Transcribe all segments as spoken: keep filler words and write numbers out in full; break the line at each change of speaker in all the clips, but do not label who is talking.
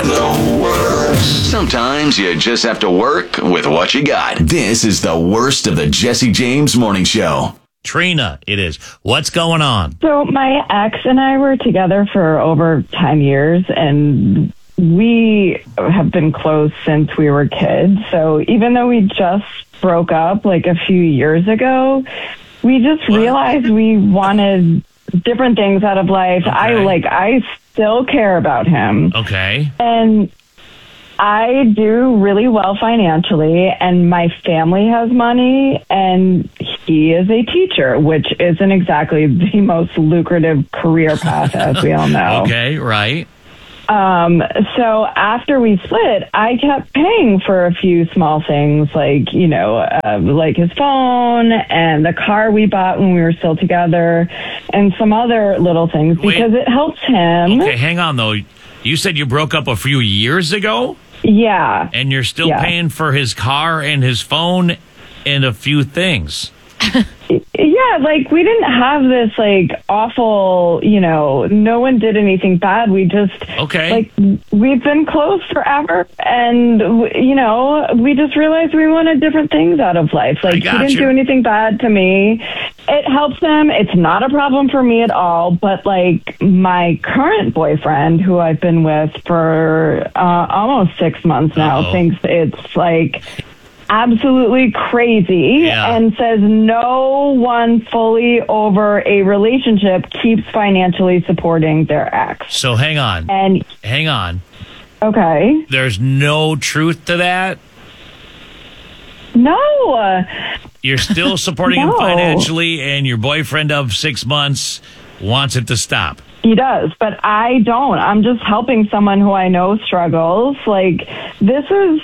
The worst. Sometimes you just have to work with what you got. This is the worst of the Jesse James Morning Show.
Trina, it is. What's going on?
So my ex and I were together for over ten years, and we have been close since we were kids. So even though we just broke up like a few years ago, we just what? realized we wanted different things out of life. Okay. I like, I still care about him.
Okay.
And I do really well financially, and my family has money, and he is a teacher, which isn't exactly the most lucrative career path, as we all know.
Okay, right.
Um, so after we split, I kept paying for a few small things, like, you know, uh, like his phone and the car we bought when we were still together, and some other little things,
Wait.
because it helps him.
Okay, hang on, though. You said you broke up a few years ago?
Yeah.
And you're still
yeah.
paying for his car and his phone and a few things.
Yeah, like, we didn't have this, like, awful, you know, no one did anything bad. We just,
okay.
like, we've been close forever, and, you know, we just realized we wanted different things out of life. Like, he didn't
you.
do anything bad to me. It helps him. It's not a problem for me at all, but, like, my current boyfriend, who I've been with for uh, almost six months now,
Uh-oh.
thinks it's, like, absolutely crazy
yeah.
and says no one fully over a relationship keeps financially supporting their ex.
So hang on.
And
hang on.
Okay.
There's no truth to that?
No.
You're still supporting
no.
him financially, and your boyfriend of six months wants it to stop.
He does, but I don't. I'm just helping someone who I know struggles. Like, this is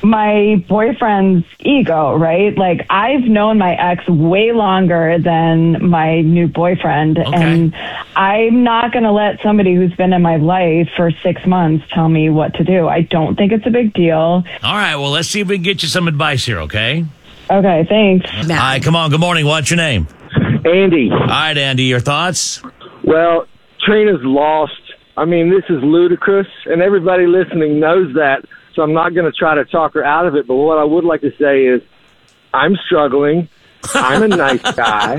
my boyfriend's ego, right? Like, I've known my ex way longer than my new boyfriend,
okay.
and I'm not going to let somebody who's been in my life for six months tell me what to do. I don't think it's a big deal.
All right, well, let's see if we can get you some advice here, okay?
Okay, thanks.
All right, come on. Good morning. What's your name?
Andy.
All right, Andy, your thoughts?
Well, Trina's lost. I mean, this is ludicrous, and everybody listening knows that, so I'm not going to try to talk her out of it. But what I would like to say is I'm struggling. I'm a nice guy.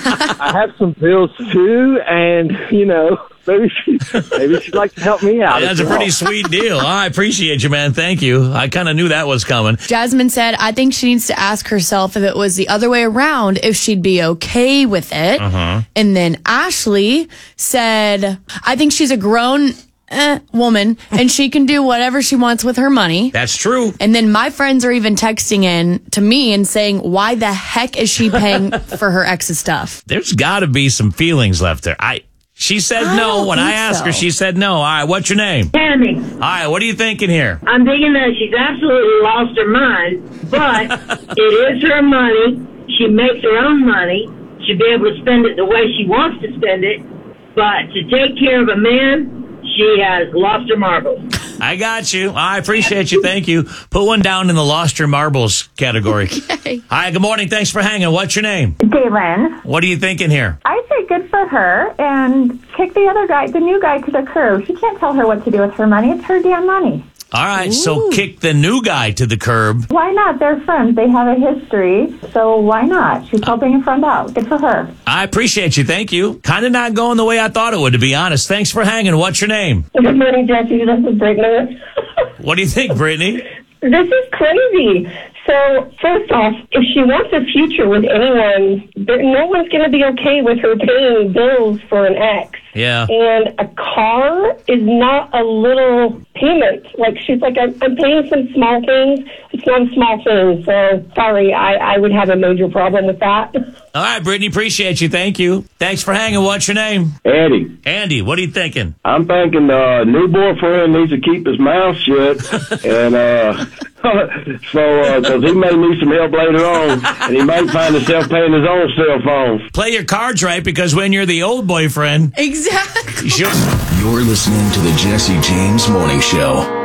I have some bills, too, and, you know, maybe, she, maybe she'd like to help me out.
That's a pretty sweet deal. I appreciate you, man. Thank you. I kind of knew that was coming.
Jasmine said, I think she needs to ask herself if it was the other way around, if she'd be okay with it.
Uh-huh.
And then Ashley said, I think she's a grown eh, woman and she can do whatever she wants with her money.
That's true.
And then my friends are even texting in to me and saying, why the heck is she paying for her ex's stuff?
There's got to be some feelings left there. I... She said
I
no. When I
think
asked
so.
her, she said no. All right, what's your name?
Tammy.
All right, what are you thinking here?
I'm thinking that she's absolutely lost her mind, but it is her money. She makes her own money. She'll be able to spend it the way she wants to spend it, but to take care of a man, she has lost her marbles.
I got you. I appreciate you. Thank you. Put one down in the lost your marbles category.
Okay.
Hi, good morning. Thanks for hanging. What's your name?
Daylin.
What are you thinking here?
I say good for her and kick the other guy, the new guy, to the curb. She can't tell her what to do with her money. It's her damn money.
All right, so kick the new guy to the curb.
Why not? They're friends. They have a history, so why not? She's helping a friend out. Good for her.
I appreciate you. Thank you. Kind of not going the way I thought it would, to be honest. Thanks for hanging. What's your name?
Good morning, Jesse. This is Brittany.
What do you think, Brittany?
This is crazy. So, first off, if she wants a future with anyone, there, no one's going to be okay with her paying bills for an ex.
Yeah.
And a car is not a little payment. Like, she's like, I'm, I'm paying some small things. It's not a small thing. So, sorry, I, I would have a major problem with that.
All right, Brittany, appreciate you. Thank you. Thanks for hanging. What's your name?
Andy.
Andy, what are you thinking?
I'm thinking the uh, new boyfriend needs to keep his mouth shut, and uh, so because uh, he may need some help later on, and he might find himself paying his own cell phone.
Play your cards right, because when you're the old boyfriend,
exactly.
you should.
You're listening to the Jesse James Morning Show.